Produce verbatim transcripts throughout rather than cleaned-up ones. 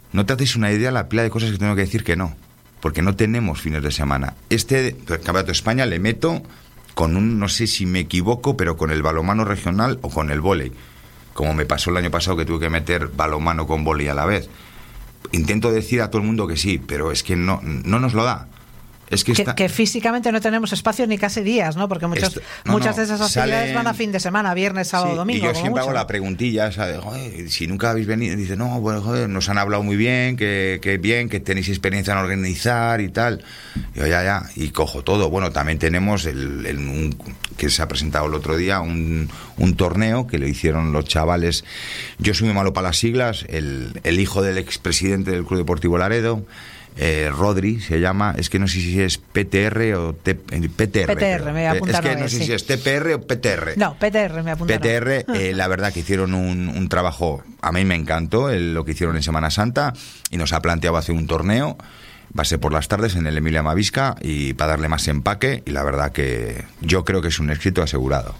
no te haces una idea la pila de cosas que tengo que decir que no, porque no tenemos fines de semana. Este Campeonato de España le meto con un, no sé si me equivoco, pero con el balonmano regional o con el vóley, como me pasó el año pasado que tuve que meter balonmano con vóley a la vez. Intento decir a todo el mundo que sí, pero es que no, no nos lo da. Es que, que, está... que físicamente no tenemos espacio ni casi días, ¿no? Porque muchas, Esto, no, muchas no, de esas actividades salen... van a fin de semana, viernes, sábado, sí, domingo. Y yo como siempre mucho. hago la preguntilla, ¿sabes? Joder, si nunca habéis venido, dice, no, bueno, joder, nos han hablado muy bien, que, que bien, que tenéis experiencia en organizar y tal. Y yo, ya, ya, y cojo todo. Bueno, también tenemos el, el un, que se ha presentado el otro día, un, un torneo que lo hicieron los chavales. Yo soy muy malo para las siglas, el, el hijo del expresidente del Club Deportivo Laredo, Eh, Rodri se llama, es que no sé si es P T R o T, P T R. P T R, me voy a apuntar. Es que no sé sí. si es T P R o P T R. No, P T R me apuntaron. P T R, eh, la verdad que hicieron un, un trabajo, a mí me encantó el, lo que hicieron en Semana Santa, y nos ha planteado hacer un torneo, va a ser por las tardes en el Emilia Mavisca, y para darle más empaque, y la verdad que yo creo que es un éxito asegurado.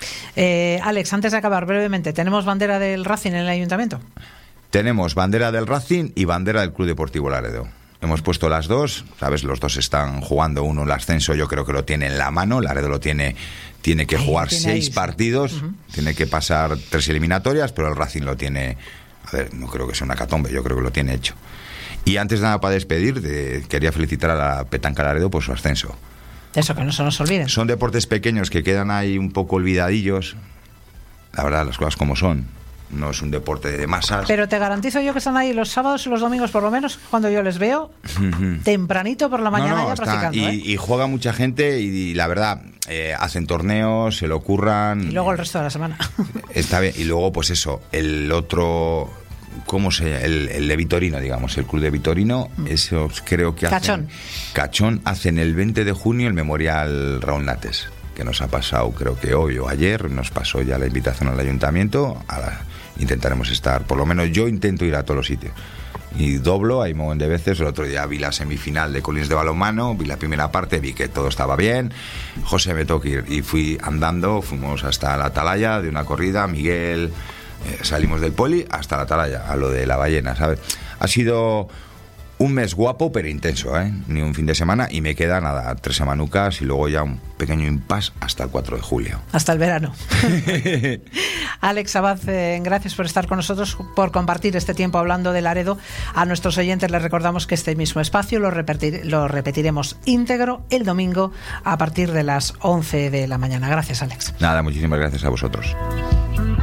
Eh, Alex, antes de acabar brevemente, ¿tenemos bandera del Racing en el Ayuntamiento? Tenemos bandera del Racing y bandera del Club Deportivo Laredo. Hemos puesto las dos, ¿sabes? Los dos están jugando, uno el ascenso, yo creo que lo tiene en la mano, Laredo lo tiene, tiene que Ay, jugar tiene seis ahí, partidos, sí. uh-huh. Tiene que pasar tres eliminatorias, pero el Racing lo tiene, a ver, no creo que sea una catombe, yo creo que lo tiene hecho. Y antes de nada, para despedir, de, quería felicitar a la Petanca Laredo por su ascenso. Eso, que no se nos olviden. Son deportes pequeños que quedan ahí un poco olvidadillos, la verdad, las cosas como son. No es un deporte de masas. Pero te garantizo yo que están ahí los sábados y los domingos, por lo menos, cuando yo les veo, tempranito por la mañana no, no, ya está, practicando. Y, ¿eh? y juega mucha gente y, y la verdad, eh, hacen torneos, se lo curran. Y luego el resto de la semana. Está bien. Y luego, pues eso, el otro... ¿Cómo se llama? El, el de Vitorino, digamos, el club de Vitorino, mm. esos creo que hacen... Cachón. Cachón hacen el veinte de junio el Memorial Raúl Nates, que nos ha pasado, creo que hoy o ayer, nos pasó ya la invitación al ayuntamiento. A la, intentaremos estar, por lo menos yo intento ir a todos los sitios. Y doblo, hay un montón de veces. El otro día vi la semifinal de Colines de balonmano, vi la primera parte, vi que todo estaba bien. José me tocó ir y fui andando, fuimos hasta la Atalaya de una corrida, Miguel, eh, salimos del poli hasta la Atalaya, a lo de la ballena, ¿sabes? Ha sido... un mes guapo pero intenso, ¿eh? Ni un fin de semana, y me queda nada, tres semanucas y luego ya un pequeño impasse hasta el cuatro de julio. Hasta el verano. Alex Abad, eh, gracias por estar con nosotros, por compartir este tiempo hablando de Laredo. A nuestros oyentes les recordamos que este mismo espacio lo, repetir, lo repetiremos íntegro el domingo a partir de las once de la mañana. Gracias, Alex. Nada, muchísimas gracias a vosotros.